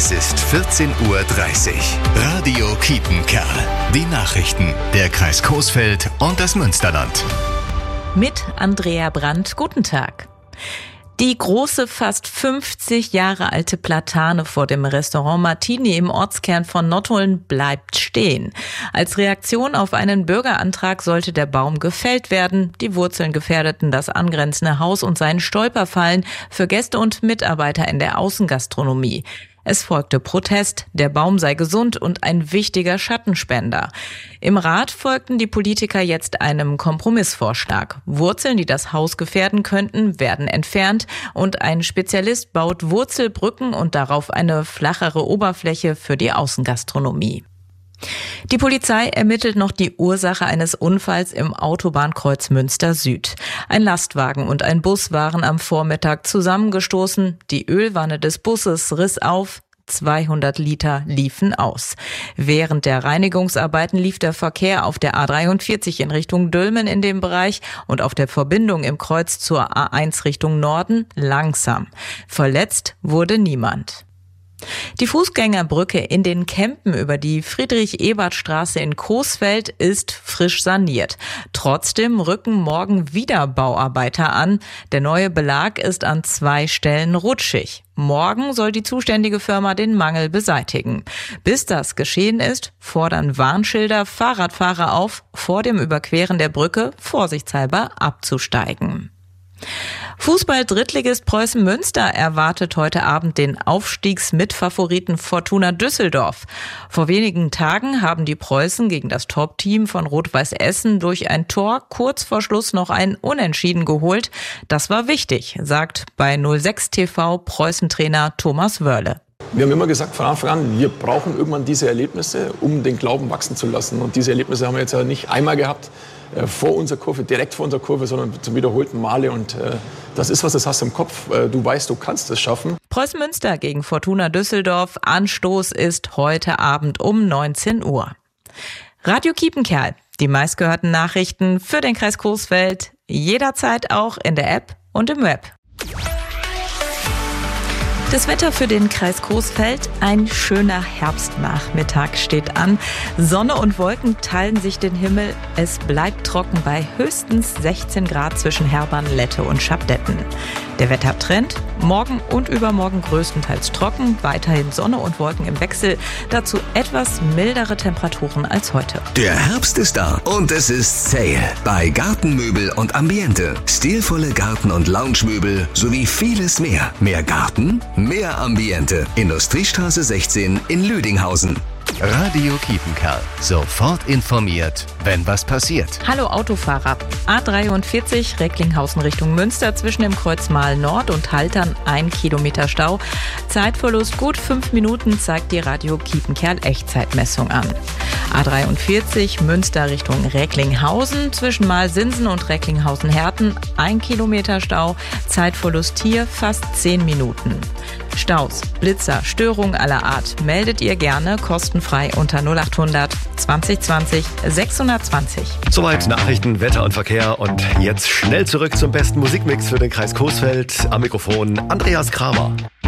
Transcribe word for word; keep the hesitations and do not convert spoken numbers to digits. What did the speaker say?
Es ist vierzehn Uhr dreißig. Radio Kiepenkerl. Die Nachrichten der Kreis Coesfeld und das Münsterland. Mit Andrea Brandt. Guten Tag. Die große, fast fünfzig Jahre alte Platane vor dem Restaurant Martini im Ortskern von Nottuln bleibt stehen. Als Reaktion auf einen Bürgerantrag sollte der Baum gefällt werden. Die Wurzeln gefährdeten das angrenzende Haus und seien Stolperfallen für Gäste und Mitarbeiter in der Außengastronomie. Es folgte Protest, der Baum sei gesund und ein wichtiger Schattenspender. Im Rat folgten die Politiker jetzt einem Kompromissvorschlag. Wurzeln, die das Haus gefährden könnten, werden entfernt und ein Spezialist baut Wurzelbrücken und darauf eine flachere Oberfläche für die Außengastronomie. Die Polizei ermittelt noch die Ursache eines Unfalls im Autobahnkreuz Münster Süd. Ein Lastwagen und ein Bus waren am Vormittag zusammengestoßen. Die Ölwanne des Busses riss auf. zweihundert Liter liefen aus. Während der Reinigungsarbeiten lief der Verkehr auf der A dreiundvierzig in Richtung Dülmen in dem Bereich und auf der Verbindung im Kreuz zur A eins Richtung Norden langsam. Verletzt wurde niemand. Die Fußgängerbrücke in den Kempen über die Friedrich-Ebert-Straße in Coesfeld ist frisch saniert. Trotzdem rücken morgen wieder Bauarbeiter an. Der neue Belag ist an zwei Stellen rutschig. Morgen soll die zuständige Firma den Mangel beseitigen. Bis das geschehen ist, fordern Warnschilder Fahrradfahrer auf, vor dem Überqueren der Brücke vorsichtshalber abzusteigen. Fußball-Drittligist Preußen Münster erwartet heute Abend den Aufstiegsmitfavoriten Fortuna Düsseldorf. Vor wenigen Tagen haben die Preußen gegen das Top-Team von Rot-Weiß Essen durch ein Tor kurz vor Schluss noch ein Unentschieden geholt. Das war wichtig, sagt bei null sechs T V Preußen-Trainer Thomas Wörle. Wir haben immer gesagt von Anfang an, wir brauchen irgendwann diese Erlebnisse, um den Glauben wachsen zu lassen. Und diese Erlebnisse haben wir jetzt ja nicht einmal gehabt, äh, vor unserer Kurve, direkt vor unserer Kurve, sondern zum wiederholten Male. Und äh, das ist was, das hast du im Kopf. Äh, du weißt, du kannst es schaffen. Preußen Münster gegen Fortuna Düsseldorf. Anstoß ist heute Abend um neunzehn Uhr. Radio Kiepenkerl. Die meistgehörten Nachrichten für den Kreis Coesfeld. Jederzeit auch in der App und im Web. Das Wetter für den Kreis Coesfeld, ein schöner Herbstnachmittag steht an. Sonne und Wolken teilen sich den Himmel. Es bleibt trocken bei höchstens sechzehn Grad zwischen Herbern, Lette und Schabdetten. Der Wettertrend, morgen und übermorgen größtenteils trocken, weiterhin Sonne und Wolken im Wechsel, dazu etwas mildere Temperaturen als heute. Der Herbst ist da und es ist Sale bei Gartenmöbel und Ambiente. Stilvolle Garten- und Loungemöbel sowie vieles mehr. Mehr Garten, mehr Ambiente. Industriestraße sechzehn in Lüdinghausen. Radio Kiepenkerl. Sofort informiert, wenn was passiert. Hallo Autofahrer. A dreiundvierzig Recklinghausen Richtung Münster zwischen dem Kreuz Mahl Nord und Haltern ein Kilometer Stau. Zeitverlust gut fünf Minuten zeigt die Radio Kiepenkerl Echtzeitmessung an. A dreiundvierzig Münster Richtung Recklinghausen zwischen Mahlsinsen und Recklinghausen-Herten ein Kilometer Stau. Zeitverlust hier fast zehn Minuten. Staus, Blitzer, Störungen aller Art meldet ihr gerne kostenfrei unter null achthundert zwanzig zwanzig sechshundertzwanzig. Soweit Nachrichten, Wetter und Verkehr und jetzt schnell zurück zum besten Musikmix für den Kreis Coesfeld. Am Mikrofon Andreas Kramer.